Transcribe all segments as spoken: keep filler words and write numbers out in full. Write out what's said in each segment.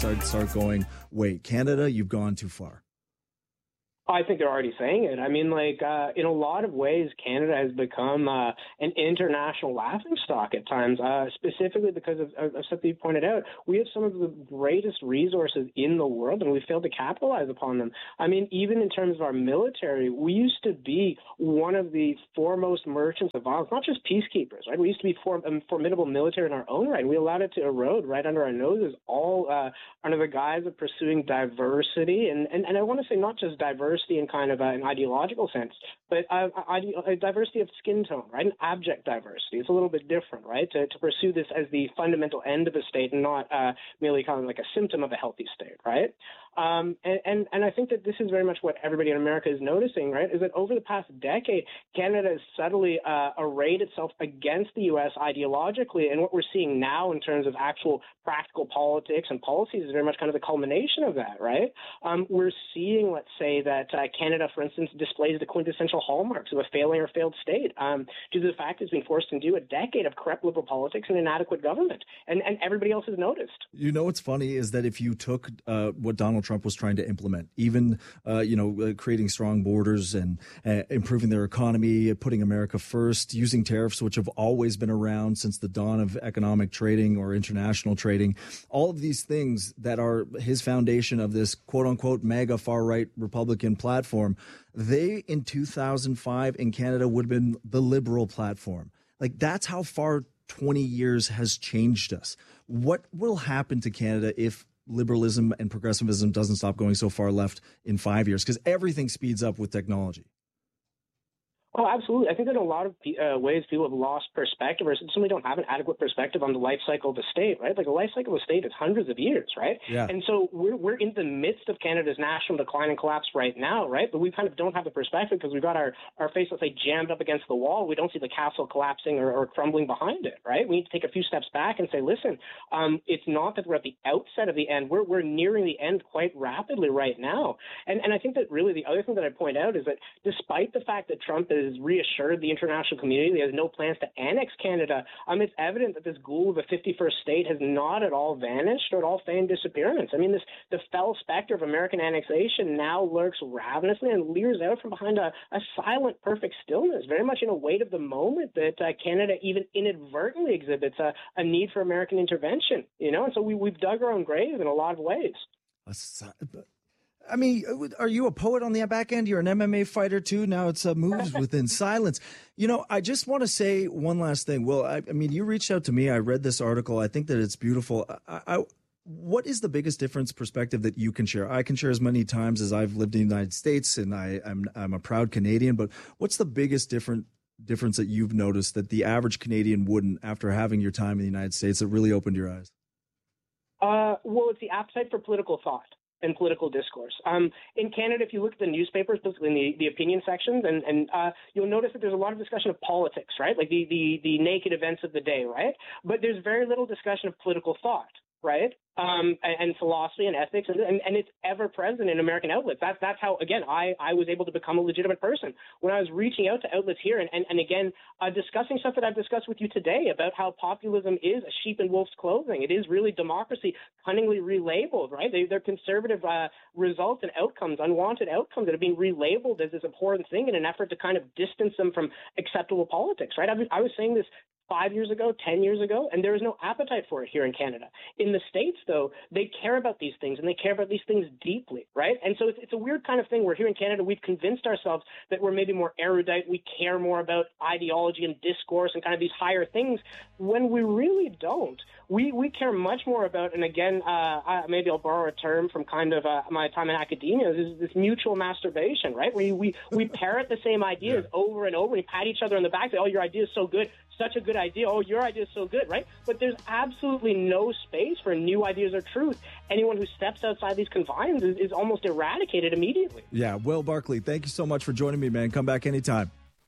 start, start going, wait, Canada, you've gone too far? I think they're already saying it. I mean, like, uh, in a lot of ways, Canada has become uh, an international laughingstock at times, uh, specifically because of, of, of something you pointed out. We have some of the greatest resources in the world, and we failed to capitalize upon them. I mean, even in terms of our military, we used to be one of the foremost merchants of violence, not just peacekeepers, right? We used to be for, um, formidable military in our own right. We allowed it to erode right under our noses, all uh, under the guise of pursuing diversity. And, and, and I want to say not just diversity, in kind of an ideological sense, but uh, a diversity of skin tone, right? An abject diversity. It's a little bit different, right? To, to pursue this as the fundamental end of a state and not uh, merely kind of like a symptom of a healthy state, right? Um, and, and, and I think that this is very much what everybody in America is noticing, right, is that over the past decade, Canada has subtly uh, arrayed itself against the U S ideologically. And what we're seeing now in terms of actual practical politics and policies is very much kind of the culmination of that, right? Um, we're seeing, let's say, that uh, Canada, for instance, displays the quintessential hallmarks of a failing or failed state um, due to the fact it's been forced into a decade of corrupt liberal politics and inadequate government. And, and everybody else has noticed. You know what's funny is that if you took uh, what Donald Trump was trying to implement, even, uh, you know, uh, creating strong borders and uh, improving their economy, putting America first, using tariffs, which have always been around since the dawn of economic trading or international trading, all of these things that are his foundation of this quote unquote mega far right Republican platform, they in two thousand five in Canada would have been the liberal platform. Like, that's how far twenty years has changed us. What will happen to Canada if liberalism and progressivism doesn't stop going so far left in five years? Because everything speeds up with technology. Oh, absolutely. I think that in a lot of uh, ways people have lost perspective or simply don't have an adequate perspective on the life cycle of the state, right? Like, the life cycle of the state is hundreds of years, right? Yeah. And so we're we're in the midst of Canada's national decline and collapse right now, right? But we kind of don't have the perspective because we've got our, our face, let's say, jammed up against the wall. We don't see the castle collapsing or, or crumbling behind it, right? We need to take a few steps back and say, listen, um, it's not that we're at the outset of the end. We're we're nearing the end quite rapidly right now. And and I think that really the other thing that I point out is that despite the fact that Trump is has reassured the international community that he has no plans to annex Canada, um, it's evident that this ghoul of a fifty-first state has not at all vanished or at all feigned disappearance. I mean, this the fell specter of American annexation now lurks ravenously and leers out from behind a, a silent, perfect stillness, very much in a weight of the moment that uh, Canada even inadvertently exhibits a, a need for American intervention, you know? And so we, we've dug our own grave in a lot of ways. I mean, are you a poet on the back end? You're an M M A fighter too. Now it's uh, moves within silence. You know, I just want to say one last thing. Well, I, I mean, you reached out to me. I read this article. I think that it's beautiful. I, I, what is the biggest difference perspective that you can share? I can share as many times as I've lived in the United States, and I, I'm I'm a proud Canadian. But what's the biggest different difference that you've noticed that the average Canadian wouldn't after having your time in the United States that really opened your eyes? Uh, well, it's the appetite for political thought and political discourse. Um, in Canada, if you look at the newspapers, specifically in the, the opinion sections, and, and uh, you'll notice that there's a lot of discussion of politics, right? Like the, the, the naked events of the day, right? But there's very little discussion of political thought, right? Um, and, and philosophy and ethics, and, and, and it's ever present in American outlets. That's that's how, again, I, I was able to become a legitimate person when I was reaching out to outlets here, and, and, and again, uh, discussing stuff that I've discussed with you today about how populism is a sheep in wolf's clothing. It is really democracy cunningly relabeled, right? They, they're conservative uh, results and outcomes, unwanted outcomes that are being relabeled as this abhorrent thing in an effort to kind of distance them from acceptable politics, right? I was, I was saying this five years ago, ten years ago, and there is no appetite for it here in Canada. In the States, though, they care about these things, and they care about these things deeply, right? And so it's, it's a weird kind of thing where here in Canada, we've convinced ourselves that we're maybe more erudite, we care more about ideology and discourse and kind of these higher things, when we really don't. We we care much more about, and again, uh, maybe I'll borrow a term from kind of uh, my time in academia, is this mutual masturbation, right? Where we, we parrot the same ideas yeah. over and over, and we pat each other on the back, say, oh, your idea is so good, such a good idea, oh, your idea is so good, right? But there's absolutely no space for new ideas or truth. Anyone who steps outside these confines is, is almost eradicated immediately. Yeah, Will Barkley, thank you so much for joining me, man. Come back anytime.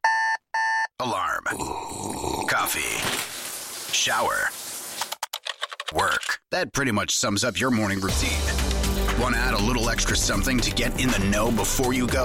Alarm. Coffee. Shower. Work. That pretty much sums up your morning routine. Want to add a little extra something to get in the know before you go?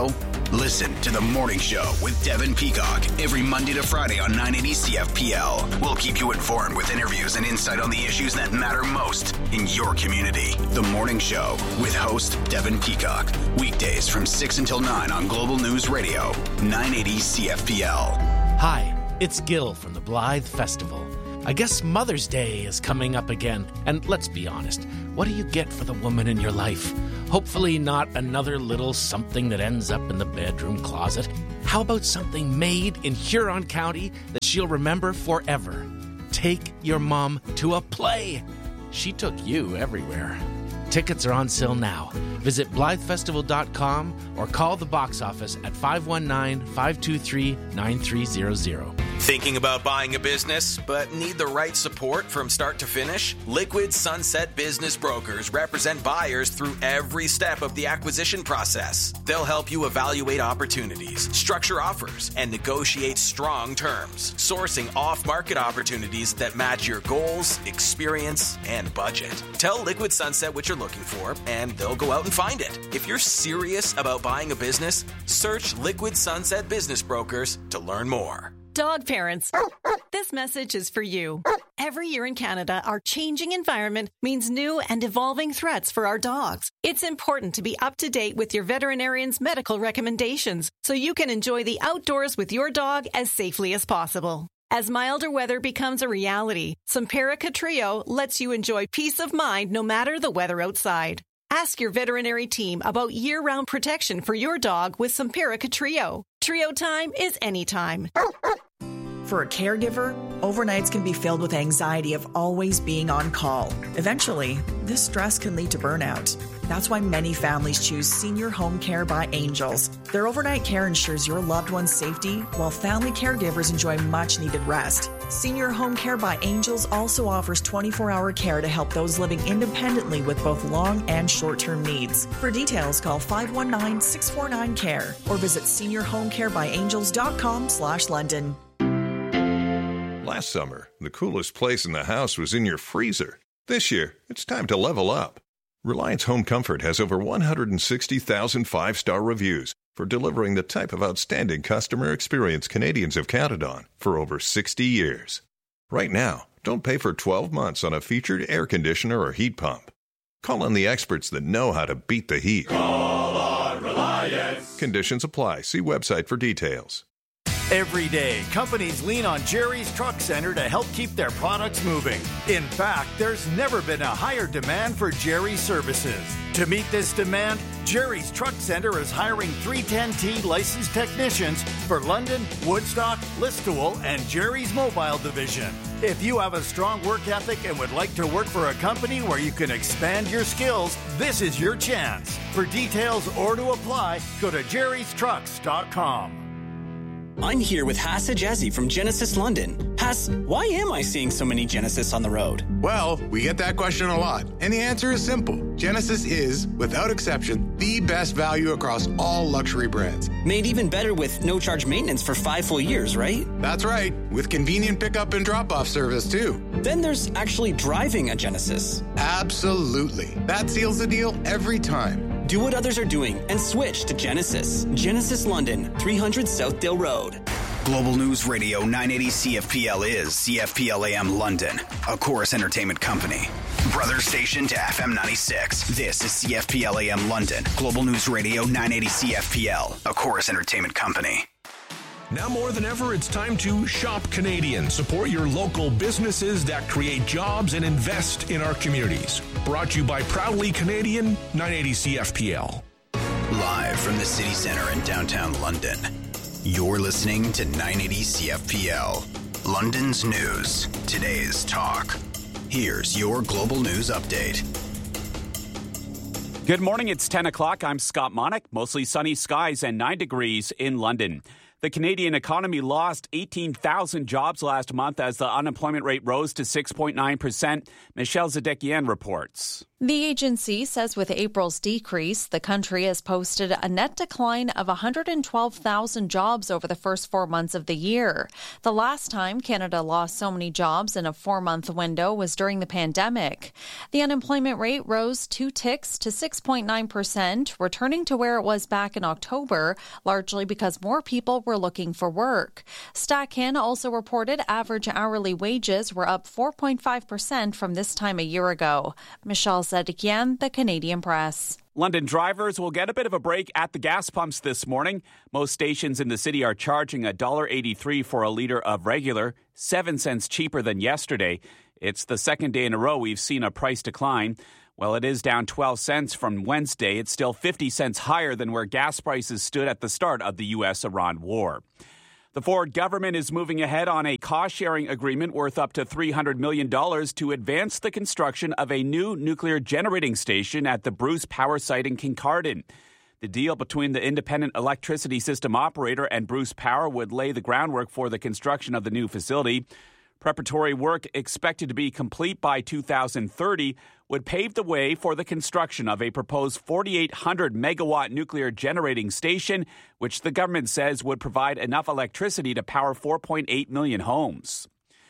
Listen to The Morning Show with Devin Peacock every Monday to Friday on nine eighty C F P L. We'll keep you informed with interviews and insight on the issues that matter most in your community. The Morning Show with host Devin Peacock. Weekdays from six until nine on Global News Radio, nine eighty C F P L. Hi, it's Gil from the Blythe Festival. I guess Mother's Day is coming up again. And let's be honest, what do you get for the woman in your life? Hopefully not another little something that ends up in the bedroom closet. How about something made in Huron County that she'll remember forever? Take your mom to a play. She took you everywhere. Tickets are on sale now. Visit Blythe Festival dot com or call the box office at five one nine, five two three, nine three zero zero. Thinking about buying a business, but need the right support from start to finish? Liquid Sunset Business Brokers represent buyers through every step of the acquisition process. They'll help you evaluate opportunities, structure offers, and negotiate strong terms, sourcing off-market opportunities that match your goals, experience, and budget. Tell Liquid Sunset what you're looking for, and they'll go out and find it. If you're serious about buying a business, search Liquid Sunset Business Brokers to learn more. Dog parents, this message is for you. Every year in Canada, our changing environment means new and evolving threats for our dogs. It's important to be up to date with your veterinarian's medical recommendations so you can enjoy the outdoors with your dog as safely as possible. As milder weather becomes a reality, Simparica Trio lets you enjoy peace of mind no matter the weather outside. Ask your veterinary team about year-round protection for your dog with Simparica Trio. Trio time is anytime. For a caregiver, overnights can be filled with anxiety of always being on call. Eventually, this stress can lead to burnout. That's why many families choose Senior Home Care by Angels. Their overnight care ensures your loved one's safety, while family caregivers enjoy much-needed rest. Senior Home Care by Angels also offers twenty-four hour care to help those living independently with both long and short-term needs. For details, call five one nine, six four nine, C A R E or visit senior home care by angels dot com slash London. Last summer, the coolest place in the house was in your freezer. This year, it's time to level up. Reliance Home Comfort has over one hundred sixty thousand five-star reviews for delivering the type of outstanding customer experience Canadians have counted on for over sixty years. Right now, don't pay for twelve months on a featured air conditioner or heat pump. Call on the experts that know how to beat the heat. Call on Reliance. Conditions apply. See website for details. Every day, companies lean on Jerry's Truck Center to help keep their products moving. In fact, there's never been a higher demand for Jerry's services. To meet this demand, Jerry's Truck Center is hiring three ten T licensed technicians for London, Woodstock, Listowel, and Jerry's Mobile Division. If you have a strong work ethic and would like to work for a company where you can expand your skills, this is your chance. For details or to apply, go to jerrys trucks dot com. I'm here with Hass Ajazi from Genesis London. Hass, why am I seeing so many Genesis on the road? Well, we get that question a lot, and the answer is simple. Genesis is, without exception, the best value across all luxury brands. Made even better with no-charge maintenance for five full years, right? That's right, with convenient pickup and drop-off service, too. Then there's actually driving a Genesis. Absolutely. That seals the deal every time. Do what others are doing and switch to Genesis. Genesis London, three hundred Southdale Road. Global News Radio nine eighty C F P L is C F P L A M London, a Chorus Entertainment company. Brother station to F M ninety-six. This is C F P L A M London. Global News Radio nine eighty C F P L, a Chorus Entertainment company. Now more than ever, it's time to shop Canadian. Support your local businesses that create jobs and invest in our communities. Brought to you by Proudly Canadian, nine eighty C F P L. Live from the city center in downtown London, you're listening to nine eighty C F P L. London's news, today's talk. Here's your global news update. Good morning, it's ten o'clock. I'm Scott Monick. Mostly sunny skies and nine degrees in London. The Canadian economy lost eighteen thousand jobs last month as the unemployment rate rose to six point nine percent. Michelle Zedekian reports. The agency says with April's decrease, the country has posted a net decline of one hundred twelve thousand jobs over the first four months of the year. The last time Canada lost so many jobs in a four-month window was during the pandemic. The unemployment rate rose two ticks to six point nine percent, returning to where it was back in October, largely because more people were looking for work. StatCan also reported average hourly wages were up four point five percent from this time a year ago. Michelle Zedikian, The Canadian Press. London drivers will get a bit of a break at the gas pumps this morning. Most stations in the city are charging one dollar eighty-three for a litre of regular, seven cents cheaper than yesterday. It's the second day in a row we've seen a price decline. While it is down twelve cents from Wednesday, it's still fifty cents higher than where gas prices stood at the start of the U S Iran war. The Ford government is moving ahead on a cost-sharing agreement worth up to three hundred million dollars to advance the construction of a new nuclear generating station at the Bruce Power site in Kincardine. The deal between the independent electricity system operator and Bruce Power would lay the groundwork for the construction of the new facility. Preparatory work expected to be complete by two thousand thirty would pave the way for the construction of a proposed forty-eight hundred megawatt nuclear generating station, which the government says would provide enough electricity to power four point eight million homes.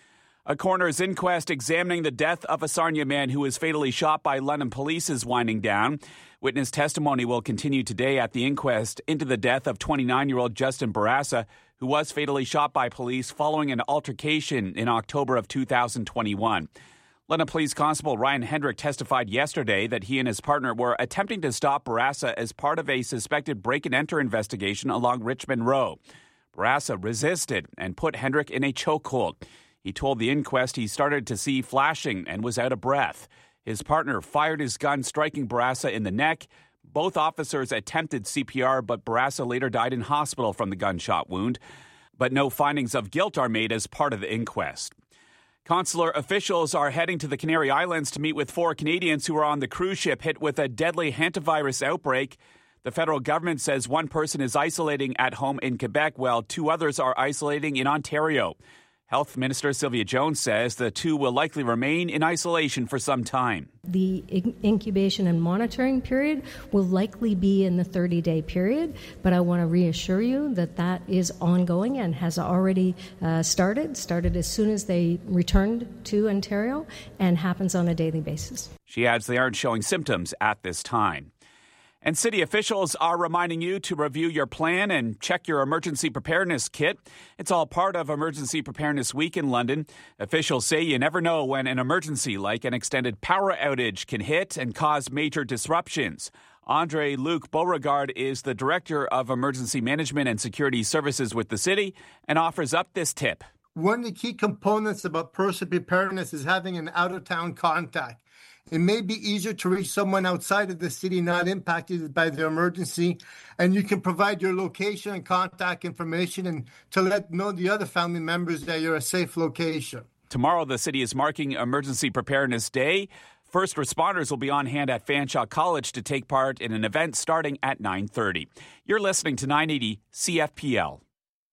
A coroner's inquest examining the death of a Sarnia man who was fatally shot by London police is winding down. Witness testimony will continue today at the inquest into the death of twenty-nine-year-old Justin Barassa, who was fatally shot by police following an altercation in October of two thousand twenty-one. London Police Constable Ryan Hendrick testified yesterday that he and his partner were attempting to stop Barassa as part of a suspected break-and-enter investigation along Richmond Row. Barassa resisted and put Hendrick in a chokehold. He told the inquest he started to see flashing and was out of breath. His partner fired his gun, striking Barassa in the neck. Both officers attempted C P R, but Barassa later died in hospital from the gunshot wound. But no findings of guilt are made as part of the inquest. Consular officials are heading to the Canary Islands to meet with four Canadians who are on the cruise ship hit with a deadly hantavirus outbreak. The federal government says one person is isolating at home in Quebec while two others are isolating in Ontario. Health Minister Sylvia Jones says the two will likely remain in isolation for some time. The incubation and monitoring period will likely be in the thirty-day period, but I want to reassure you that that is ongoing and has already uh, started, started as soon as they returned to Ontario, and happens on a daily basis. She adds they aren't showing symptoms at this time. And city officials are reminding you to review your plan and check your emergency preparedness kit. It's all part of Emergency Preparedness Week in London. Officials say you never know when an emergency like an extended power outage can hit and cause major disruptions. Andre Luc Beauregard is the Director of Emergency Management and Security Services with the city and offers up this tip. One of the key components about personal preparedness is having an out-of-town contact. It may be easier to reach someone outside of the city not impacted by the emergency, and you can provide your location and contact information and to let know the other family members that you're a safe location. Tomorrow, the city is marking Emergency Preparedness Day. First responders will be on hand at Fanshawe College to take part in an event starting at nine thirty. You're listening to nine eighty C F P L.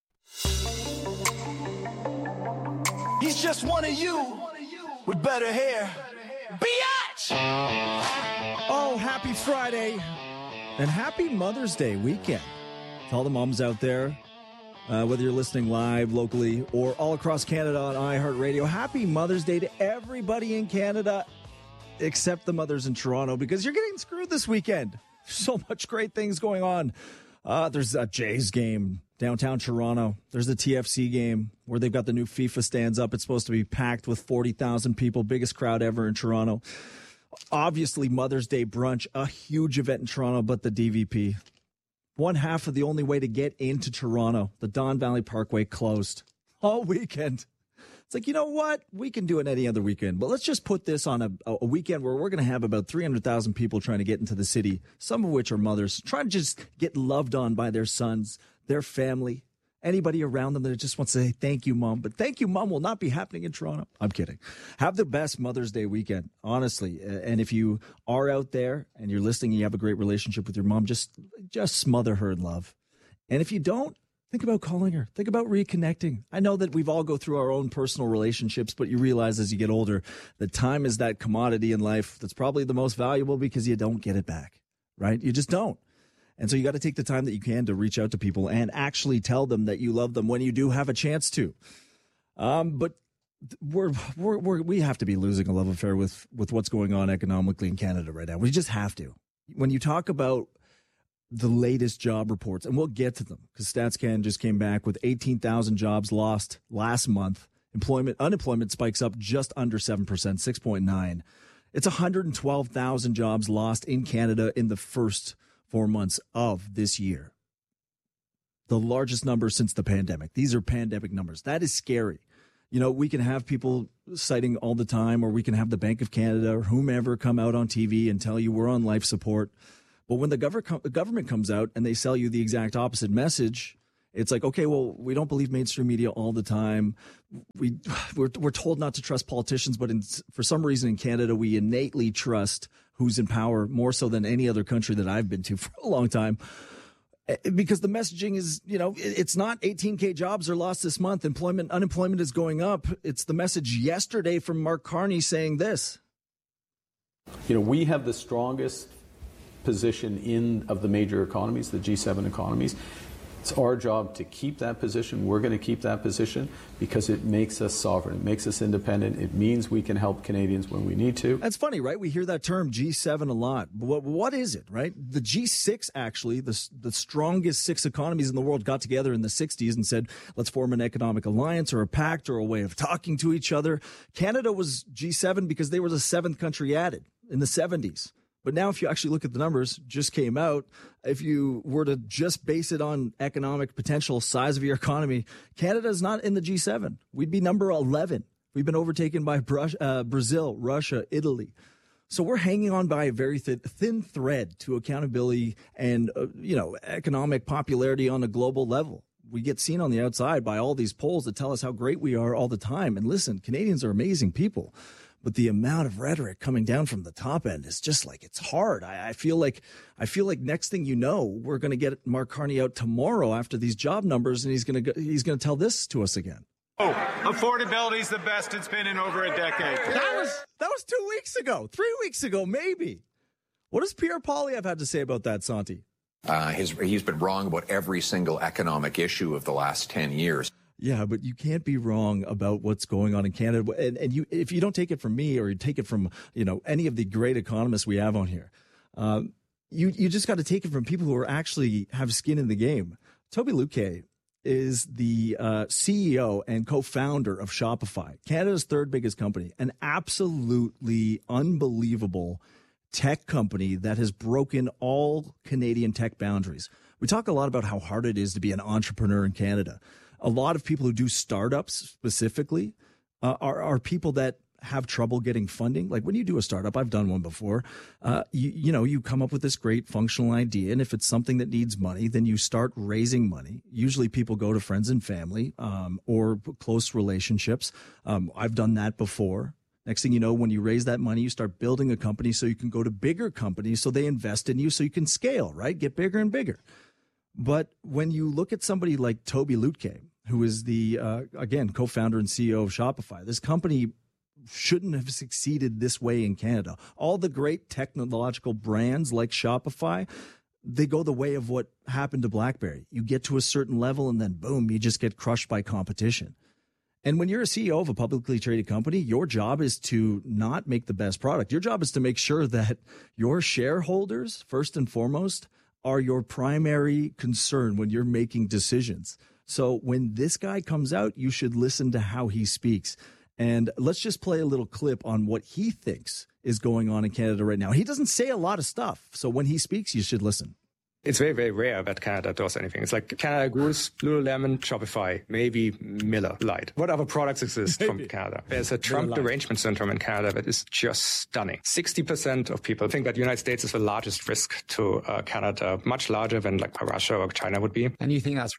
He's just one of you with better hair. Biatch! Oh, happy Friday and happy Mother's Day weekend to all the moms out there, uh, whether you're listening live, locally, or all across Canada on iHeartRadio. Happy Mother's Day to everybody in Canada except the mothers in Toronto, because you're getting screwed this weekend. So much great things going on. Uh, there's a Jays game downtown Toronto. There's the T F C game where they've got the new FIFA stands up. It's supposed to be packed with forty thousand people, biggest crowd ever in Toronto. Obviously, Mother's Day brunch, a huge event in Toronto, but the D V P. One half of the only way to get into Toronto, the Don Valley Parkway, closed all weekend. It's like, you know what? We can do it any other weekend, but let's just put this on a, a weekend where we're going to have about three hundred thousand people trying to get into the city, some of which are mothers, trying to just get loved on by their sons, their family, anybody around them that just wants to say, thank you, Mom. But thank you, Mom will not be happening in Toronto. I'm kidding. Have the best Mother's Day weekend, honestly. And if you are out there and you're listening and you have a great relationship with your mom, just, just smother her in love. And if you don't, Think about calling her. Think about reconnecting. I know that we've all go through our own personal relationships, but you realize as you get older that time is that commodity in life that's probably the most valuable because you don't get it back, right? You just don't. And so you got to take the time that you can to reach out to people and actually tell them that you love them when you do have a chance to. Um, but we're, we're, we're, we have to be losing a love affair with, with what's going on economically in Canada right now. We just have to. When you talk about the latest job reports, and we'll get to them because StatsCan just came back with eighteen thousand jobs lost last month. Employment, unemployment spikes up just under seven percent, six point nine. It's one hundred twelve thousand jobs lost in Canada in the first four months of this year. The largest number since the pandemic. These are pandemic numbers. That is scary. You know, we can have people citing all the time, or we can have the Bank of Canada or whomever come out on T V and tell you we're on life support. But when the government government comes out and they sell you the exact opposite message, it's like, okay, well, we don't believe mainstream media all the time. We we're, we're told not to trust politicians, but in, for some reason in Canada, we innately trust who's in power more so than any other country that I've been to for a long time. Because the messaging is, you know, it's not eighteen K jobs are lost this month. Employment, unemployment is going up. It's the message yesterday from Mark Carney saying this. You know, we have the strongest position in of the major economies, the G seven economies. It's our job to keep that position. We're going to keep that position because it makes us sovereign. It makes us independent. It means we can help Canadians when we need to. That's funny, right? We hear that term G seven a lot. What, what is it, right? The G six, actually, the, the strongest six economies in the world got together in the sixties and said, let's form an economic alliance or a pact or a way of talking to each other. Canada was G seven because they were the seventh country added in the seventies. But now if you actually look at the numbers, just came out, if you were to just base it on economic potential, size of your economy, Canada is not in the G seven. We'd be number eleven. We've been overtaken by uh, Brazil, Russia, Italy. So we're hanging on by a very thin, thin thread to accountability and, uh, you know, economic popularity on a global level. We get seen on the outside by all these polls that tell us how great we are all the time. And listen, Canadians are amazing people. But the amount of rhetoric coming down from the top end is just like, it's hard. I, I feel like I feel like next thing you know, we're going to get Mark Carney out tomorrow after these job numbers, and he's going to he's going to tell this to us again. Oh, affordability is the best it's been in over a decade. That was that was two weeks ago, three weeks ago, maybe. What does Pierre Poilievre have to say about that, Santi? Uh, his, he's been wrong about every single economic issue of the last ten years. Yeah, but you can't be wrong about what's going on in Canada. And, and you, if you don't take it from me or you take it from, you know, any of the great economists we have on here, um, you, you just got to take it from people who are actually have skin in the game. Toby Lutke is the uh, C E O and co-founder of Shopify, Canada's third biggest company, an absolutely unbelievable tech company that has broken all Canadian tech boundaries. We talk a lot about how hard it is to be an entrepreneur in Canada. A lot of people who do startups specifically uh, are, are people that have trouble getting funding. Like when you do a startup, I've done one before, uh, you, you know, you come up with this great functional idea. And if it's something that needs money, then you start raising money. Usually people go to friends and family um, or close relationships. Um, I've done that before. Next thing you know, when you raise that money, you start building a company so you can go to bigger companies so they invest in you so you can scale, right? Get bigger and bigger. But when you look at somebody like Toby Lutke, who is the, uh, again, co-founder and C E O of Shopify, this company shouldn't have succeeded this way in Canada. All the great technological brands like Shopify, they go the way of what happened to BlackBerry. You get to a certain level and then boom, you just get crushed by competition. And when you're a C E O of a publicly traded company, your job is to not make the best product. Your job is to make sure that your shareholders, first and foremost, are your primary concern when you're making decisions. So when this guy comes out, you should listen to how he speaks. And let's just play a little clip on what he thinks is going on in Canada right now. He doesn't say a lot of stuff. So when he speaks, you should listen. It's very, very rare that Canada does anything. It's like Canada Goose, Lululemon, Shopify, maybe Miller Lite. What other products exist maybe. from Canada? There's a Trump derangement syndrome in Canada that is just stunning. sixty percent of people think that the United States is the largest risk to uh, Canada, much larger than like Russia or China would be. And you think that's wrong?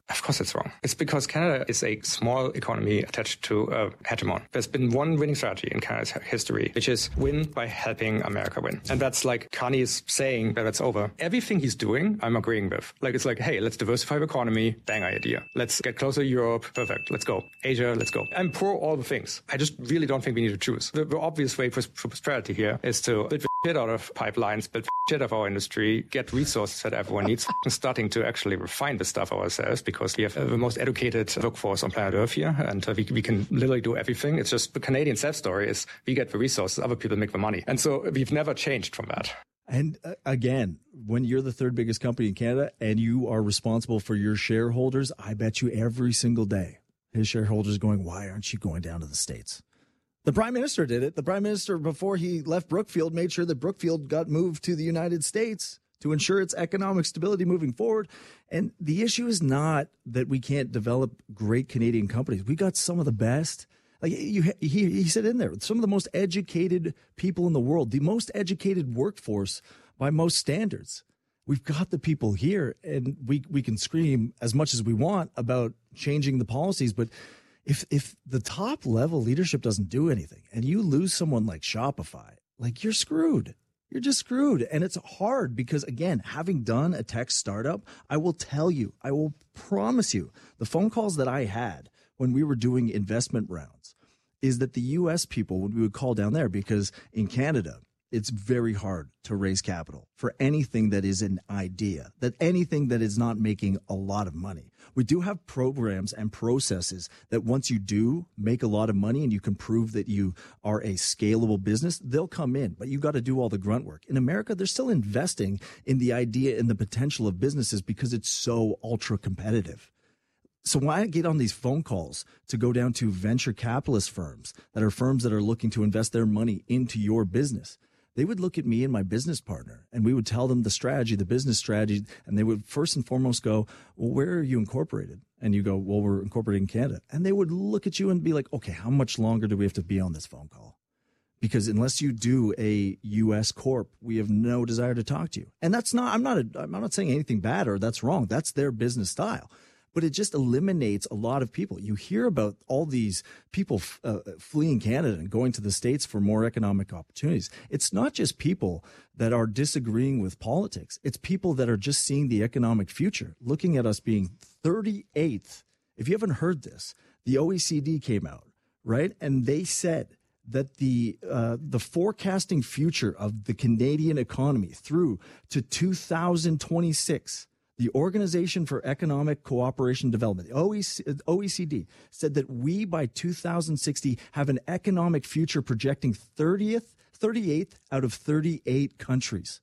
Of course it's wrong. It's because Canada is a small economy attached to a hegemon. There's been one winning strategy in Canada's history, which is win by helping America win. And that's like Carney is saying that it's over. Everything he's doing, I'm agreeing with. Like, it's like, hey, let's diversify the economy. Bang idea. Let's get closer to Europe. Perfect. Let's go. Asia, let's go. I'm pro all the things. I just really don't think we need to choose. The, the obvious way for, for prosperity here is to build the shit out of pipelines, build the shit out of our industry, get resources that everyone needs, and starting to actually refine the stuff ourselves, because we have the most educated workforce on planet Earth here, and we, we can literally do everything. It's just the Canadian self story is we get the resources, other people make the money. And so we've never changed from that. And uh, again, when you're the third biggest company in Canada and you are responsible for your shareholders, I bet you every single day his shareholders going, why aren't you going down to the States? The Prime Minister did it. The Prime Minister, before he left Brookfield, made sure that Brookfield got moved to the United States to ensure its economic stability moving forward. And the issue is not that we can't develop great Canadian companies. We got some of the best. Like you, he, he said in there, some of the most educated people in the world, the most educated workforce by most standards. We've got the people here, and we we can scream as much as we want about changing the policies, but if if the top level leadership doesn't do anything, and you lose someone like Shopify, like you're screwed. You're just screwed. And it's hard because, again, having done a tech startup, I will tell you, I will promise you, the phone calls that I had when we were doing investment rounds is that the U S people, when we would call down there, because in Canada, it's very hard to raise capital for anything that is an idea, that anything that is not making a lot of money. We do have programs and processes that once you do make a lot of money and you can prove that you are a scalable business, they'll come in, but you got to do all the grunt work. In America, they're still investing in the idea and the potential of businesses because it's so ultra competitive. So when I get on these phone calls to go down to venture capitalist firms that are firms that are looking to invest their money into your business, they would look at me and my business partner, and we would tell them the strategy, the business strategy, and they would first and foremost go, well, where are you incorporated? And you go, well, we're incorporated in Canada. And they would look at you and be like, okay, how much longer do we have to be on this phone call? Because unless you do a U S corp, we have no desire to talk to you. And that's not, I'm not, a, I'm not saying anything bad or that's wrong. That's their business style. But it just eliminates a lot of people. You hear about all these people uh, fleeing Canada and going to the States for more economic opportunities. It's not just people that are disagreeing with politics. It's people that are just seeing the economic future, looking at us being thirty-eighth. If you haven't heard this, the O E C D came out, right? And they said that the uh, the forecasting future of the Canadian economy through to two thousand twenty-six, the Organization for Economic Cooperation and Development, the O E C D, said that we, by two thousand sixty, have an economic future projecting thirtieth, thirty-eighth out of thirty-eight countries.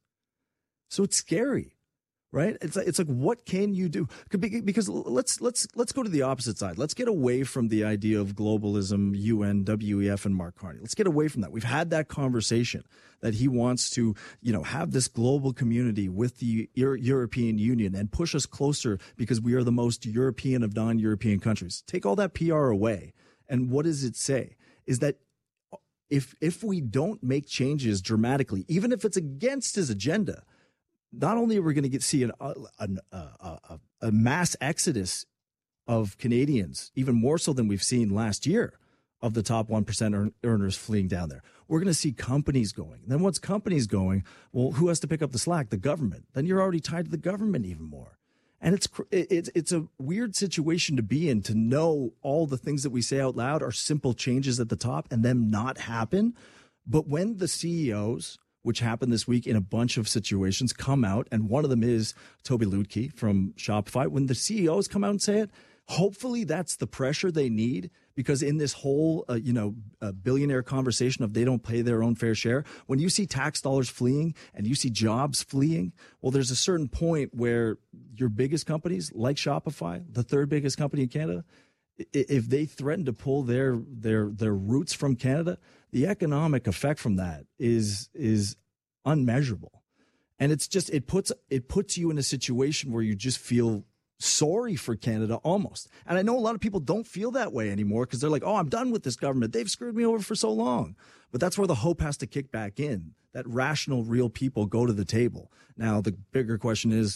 So it's scary, right? It's like, it's like, what can you do? Because let's let's let's go to the opposite side. Let's get away from the idea of globalism, U N, W E F, and Mark Carney. Let's get away from that. We've had that conversation that he wants to, you know, have this global community with the Euro- European Union and push us closer because we are the most European of non-European countries. Take all that P R away. And what does it say? Is that if if we don't make changes dramatically, even if it's against his agenda, not only are we going to get see an, uh, an, uh, a, a mass exodus of Canadians, even more so than we've seen last year, of the top one percent earn, earners fleeing down there. We're going to see companies going. Then once companies going, well, who has to pick up the slack? The government. Then you're already tied to the government even more. And it's it's it's a weird situation to be in, to know all the things that we say out loud are simple changes at the top and them not happen. But when the C E Os, which happened this week in a bunch of situations, come out, and one of them is Toby Lutke from Shopify, when the C E Os come out and say it, hopefully that's the pressure they need, because in this whole, uh, you know, uh, billionaire conversation of they don't pay their own fair share, when you see tax dollars fleeing and you see jobs fleeing, well, there's a certain point where your biggest companies, like Shopify, the third biggest company in Canada, if they threaten to pull their their their roots from Canada, the economic effect from that is is unmeasurable. And it's just it puts it puts you in a situation where you just feel sorry for Canada almost. And I know a lot of people don't feel that way anymore because they're like, oh, I'm done with this government. They've screwed me over for so long. But that's where the hope has to kick back in, that rational, real people go to the table. Now, the bigger question is,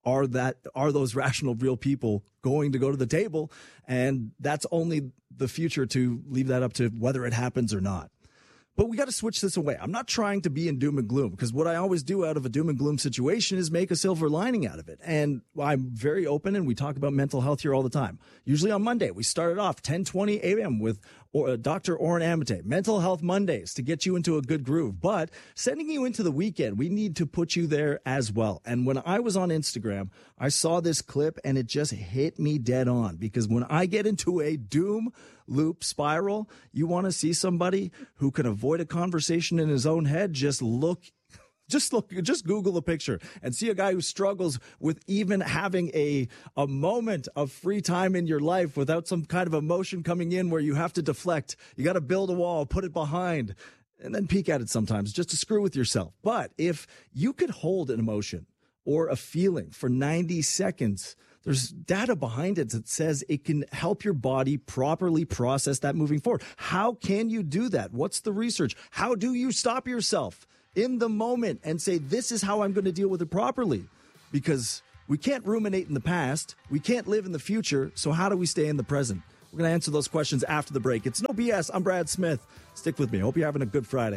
are that are those rational, real people going to go to the table? And that's only the future to leave that up to whether it happens or not. But we got to switch this away. I'm not trying to be in doom and gloom, because what I always do out of a doom and gloom situation is make a silver lining out of it. And I'm very open, and we talk about mental health here all the time. Usually on Monday, we started off ten twenty a.m. with or, Doctor Oren Amate, Mental Health Mondays, to get you into a good groove. But sending you into the weekend, we need to put you there as well. And when I was on Instagram, I saw this clip, and it just hit me dead on, because when I get into a doom loop spiral, you want to see somebody who can avoid a conversation in his own head, just look Just look, just Google a picture and see a guy who struggles with even having a a moment of free time in your life without some kind of emotion coming in where you have to deflect. You got to build a wall, put it behind, and then peek at it sometimes just to screw with yourself. But if you could hold an emotion or a feeling for ninety seconds, there's data behind it that says it can help your body properly process that moving forward. How can you do that? What's the research? How do you stop yourself in the moment and say, this is how I'm going to deal with it properly? Because we can't ruminate in the past. We can't live in the future. So how do we stay in the present? We're going to answer those questions after the break. It's No B S. I'm Brad Smith. Stick with me. Hope you're having a good Friday.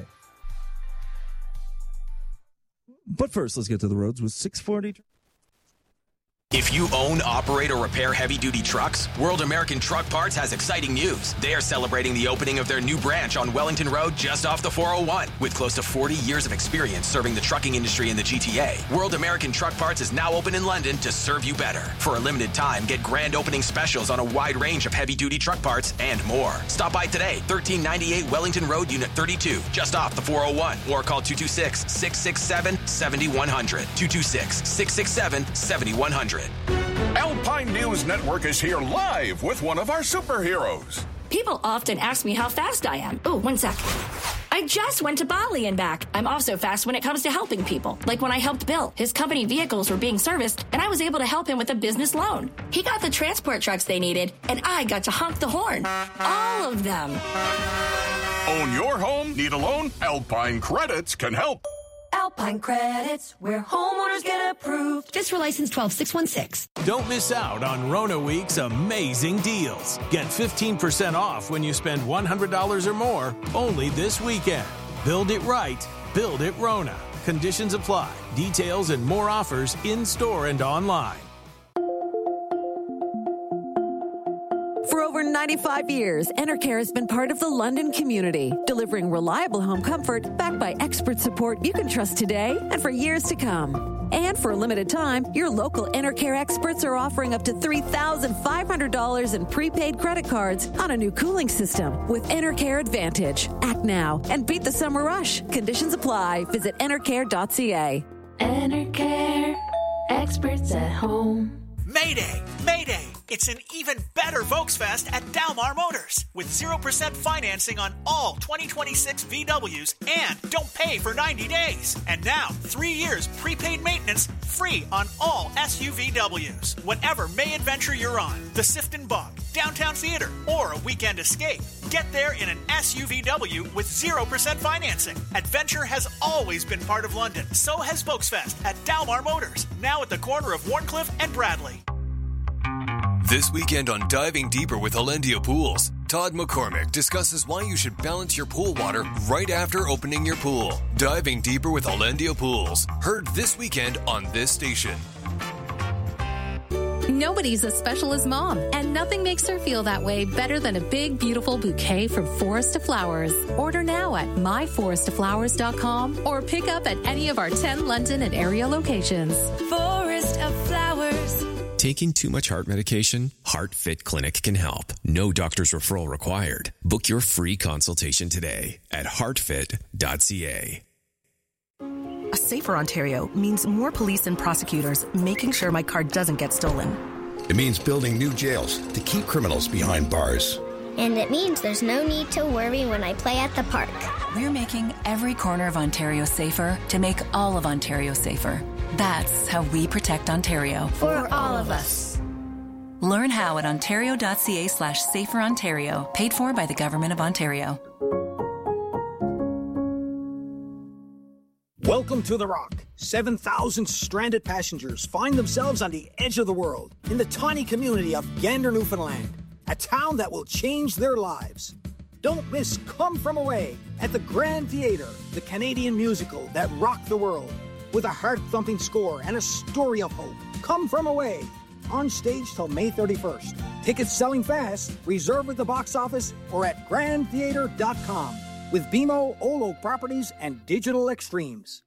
But first, let's get to the roads with six forty. If you own, operate, or repair heavy-duty trucks, World American Truck Parts has exciting news. They are celebrating the opening of their new branch on Wellington Road just off the four oh one. With close to forty years of experience serving the trucking industry in the G T A, World American Truck Parts is now open in London to serve you better. For a limited time, get grand opening specials on a wide range of heavy-duty truck parts and more. Stop by today, thirteen ninety-eight Wellington Road, Unit thirty-two, just off the four oh one, or call two two six, six six seven, seven one zero zero, two two six, six six seven, seven one zero zero. Alpine News Network is here live with one of our superheroes. People often ask me how fast I am. Oh, one sec. I just went to Bali and back. I'm also fast when it comes to helping people. Like when I helped Bill. His company vehicles were being serviced, and I was able to help him with a business loan. He got the transport trucks they needed, and I got to honk the horn. All of them. Own your home? Need a loan? Alpine Credits can help. Alpine Credits, where homeowners get approved. Fiscal license twelve six one six. Don't miss out on Rona Week's amazing deals. Get fifteen percent off when you spend one hundred dollars or more, only this weekend. Build it right. Build it Rona. Conditions apply. Details and more offers in-store and online. For over ninety-five years, Enercare has been part of the London community, delivering reliable home comfort backed by expert support you can trust today and for years to come. And for a limited time, your local Enercare experts are offering up to three thousand five hundred dollars in prepaid credit cards on a new cooling system with Enercare Advantage. Act now and beat the summer rush. Conditions apply. Visit enercare dot c a. Enercare, experts at home. Mayday! Mayday! It's an even better Volksfest at Dalmar Motors with zero percent financing on all twenty twenty-six V Ws and don't pay for ninety days. And now, three years prepaid maintenance free on all S U V Ws. Whatever May adventure you're on, the Sifton Bog, Downtown Theater, or a weekend escape, get there in an S U V W with zero percent financing. Adventure has always been part of London. So has Volksfest at Dalmar Motors, now at the corner of Warncliffe and Bradley. This weekend on Diving Deeper with Alendia Pools, Todd McCormick discusses why you should balance your pool water right after opening your pool. Diving Deeper with Alendia Pools, heard this weekend on this station. Nobody's as special as Mom, and nothing makes her feel that way better than a big, beautiful bouquet from Forest of Flowers. Order now at my forest of flowers dot com or pick up at any of our ten London and area locations. Forest of Flowers. Taking too much heart medication? HeartFit Clinic can help. No doctor's referral required. Book your free consultation today at heart fit dot c a. A safer Ontario means more police and prosecutors making sure my car doesn't get stolen. It means building new jails to keep criminals behind bars. And it means there's no need to worry when I play at the park. We're making every corner of Ontario safer to make all of Ontario safer. That's how we protect Ontario. For all of us. Learn how at ontario dot c a slash safer Ontario. Paid for by the Government of Ontario. Welcome to The Rock. seven thousand stranded passengers find themselves on the edge of the world in the tiny community of Gander, Newfoundland, a town that will change their lives. Don't miss Come From Away at the Grand Theatre, the Canadian musical that rocked the world. With a heart-thumping score and a story of hope. Come From Away, on stage till May thirty-first. Tickets selling fast. Reserve at the box office or at grand theatre dot com. With B M O, Olo Properties, and Digital Extremes.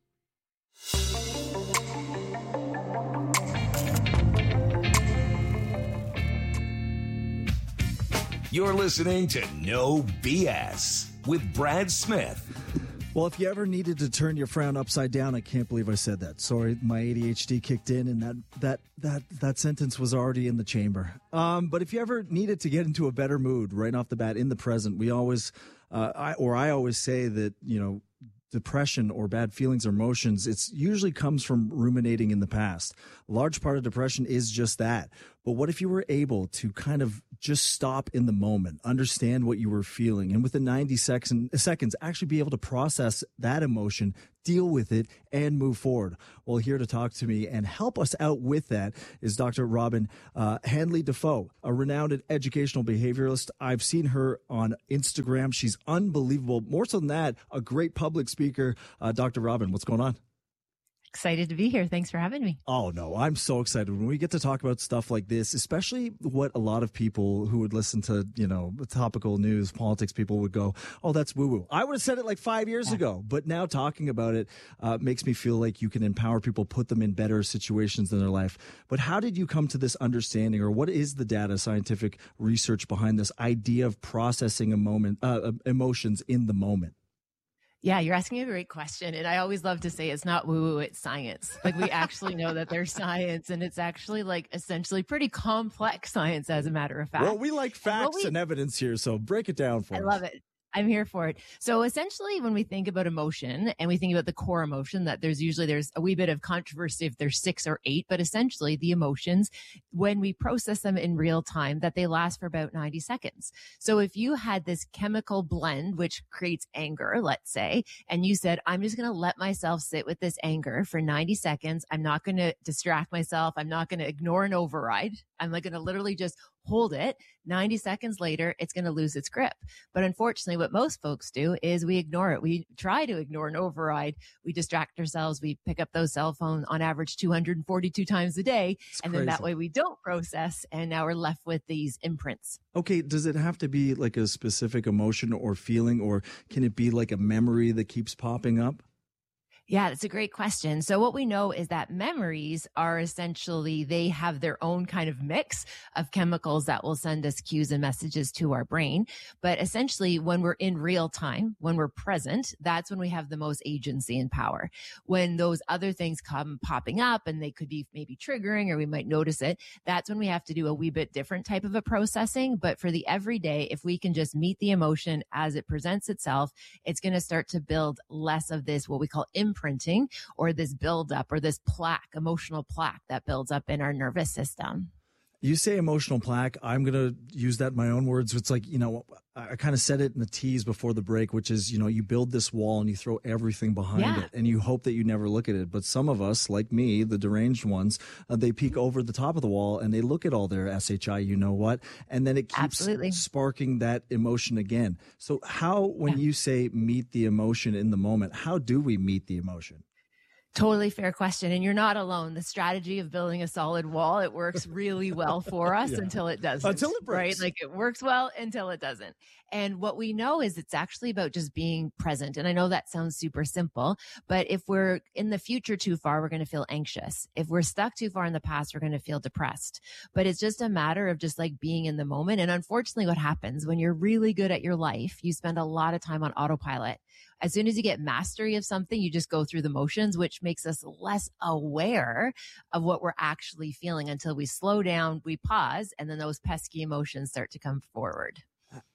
You're listening to No B S with Brad Smith. Well, if you ever needed to turn your frown upside down, I can't believe I said that. Sorry, my A D H D kicked in, and that that that that sentence was already in the chamber. Um, but if you ever needed to get into a better mood right off the bat in the present, we always, uh, I, or I always say that, you know, depression or bad feelings or emotions, it's usually comes from ruminating in the past. A large part of depression is just that. But what if you were able to kind of just stop in the moment, understand what you were feeling, and within ninety seconds, actually be able to process that emotion, deal with it, and move forward? Well, here to talk to me and help us out with that is Doctor Robin uh, Handley-Defoe, a renowned educational behavioralist. I've seen her on Instagram. She's unbelievable. More so than that, a great public speaker. Uh, Doctor Robin, what's going on? Excited to be here. Thanks for having me. Oh, no, I'm so excited when we get to talk about stuff like this, especially what a lot of people who would listen to, you know, topical news, politics people would go, oh, that's woo-woo. I would have said it like five years yeah. ago, but now talking about it uh, makes me feel like you can empower people, put them in better situations in their life. But how did you come to this understanding, or what is the data, scientific research behind this idea of processing a moment, uh, emotions in the moment? Yeah, you're asking a great question. And I always love to say it's not woo-woo, it's science. Like, we actually know that there's science, and it's actually like essentially pretty complex science, as a matter of fact. Well, we like facts and, we, and evidence here, so break it down for I us. I love it. I'm here for it. So essentially, when we think about emotion and we think about the core emotion, that there's usually there's a wee bit of controversy if there's six or eight, but essentially the emotions, when we process them in real time, that they last for about ninety seconds. So if you had this chemical blend, which creates anger, let's say, and you said, I'm just going to let myself sit with this anger for ninety seconds. I'm not going to distract myself. I'm not going to ignore and override. I'm like going to literally just hold it. ninety seconds later, it's going to lose its grip. But unfortunately, what most folks do is we ignore it. We try to ignore and override. We distract ourselves. We pick up those cell phones on average two hundred forty-two times a day. It's and crazy. Then that way we don't process. And now we're left with these imprints. Okay. Does it have to be like a specific emotion or feeling, or can it be like a memory that keeps popping up? Yeah, that's a great question. So what we know is that memories are essentially, they have their own kind of mix of chemicals that will send us cues and messages to our brain. But essentially, when we're in real time, when we're present, that's when we have the most agency and power. When those other things come popping up, and they could be maybe triggering, or we might notice it, that's when we have to do a wee bit different type of a processing. But for the everyday, if we can just meet the emotion as it presents itself, it's going to start to build less of this, what we call imprinting, or this buildup, or this plaque, emotional plaque that builds up in our nervous system. You say emotional plaque. I'm going to use that in my own words. It's like, you know, I kind of said it in the tease before the break, which is, you know, you build this wall and you throw everything behind yeah. it, and you hope that you never look at it. But some of us, like me, the deranged ones, uh, they peek over the top of the wall and they look at all their S H I, you know what, and then it keeps Absolutely. sparking that emotion again. So how, when yeah. you say meet the emotion in the moment, how do we meet the emotion? Totally fair question. And you're not alone. The strategy of building a solid wall, it works really well for us yeah. until it doesn't. Until it breaks. Right? Like, it works well until it doesn't. And what we know is it's actually about just being present. And I know that sounds super simple, but if we're in the future too far, we're going to feel anxious. If we're stuck too far in the past, we're going to feel depressed. But it's just a matter of just like being in the moment. And unfortunately, what happens when you're really good at your life, you spend a lot of time on autopilot. As soon as you get mastery of something, you just go through the motions, which makes us less aware of what we're actually feeling until we slow down, we pause, and then those pesky emotions start to come forward.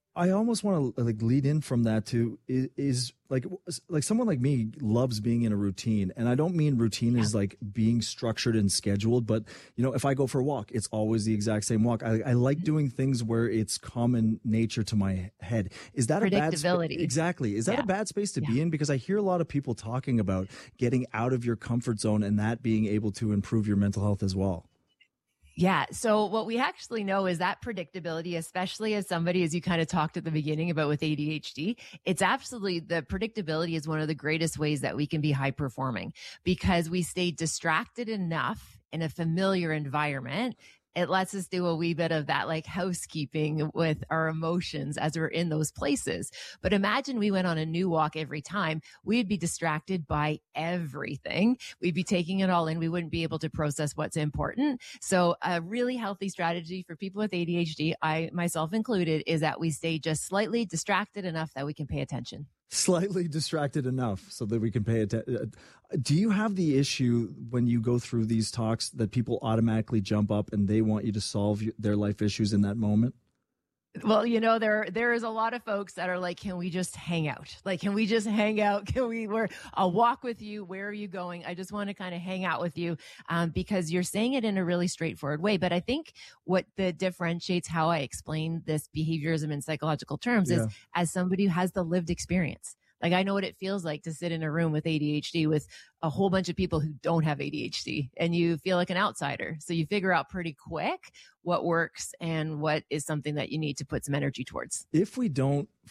I almost want to like lead in from that to is, is like like someone like me loves being in a routine, and I don't mean routine yeah. is like being structured and scheduled, but you know, if I go for a walk, it's always the exact same walk. I, I like doing things where it's common nature to my head. Is that a bad predictability? Sp- exactly. Is that yeah. a bad space to yeah. be in? Because I hear a lot of people talking about getting out of your comfort zone and that being able to improve your mental health as well. Yeah. So what we actually know is that predictability, especially as somebody, as you kind of talked at the beginning about with A D H D, it's absolutely the predictability is one of the greatest ways that we can be high performing because we stay distracted enough in a familiar environment. It lets us do a wee bit of that like housekeeping with our emotions as we're in those places. But imagine we went on a new walk every time. We'd be distracted by everything. We'd be taking it all in. We wouldn't be able to process what's important. So a really healthy strategy for people with A D H D, I myself included, is that we stay just slightly distracted enough that we can pay attention. Slightly distracted enough so that we can pay attention. Do you have the issue when you go through these talks that people automatically jump up and they want you to solve their life issues in that moment? Well, you know, there there is a lot of folks that are like, can we just hang out? Like, can we just hang out? Can we, where I'll walk with you. Where are you going? I just want to kind of hang out with you um, because you're saying it in a really straightforward way. But I think what the differentiates how I explain this behaviorism in psychological terms yeah. is as somebody who has the lived experience. Like I know what it feels like to sit in a room with A D H D with a whole bunch of people who don't have A D H D and you feel like an outsider. So you figure out pretty quick what works and what is something that you need to put some energy towards. If we don't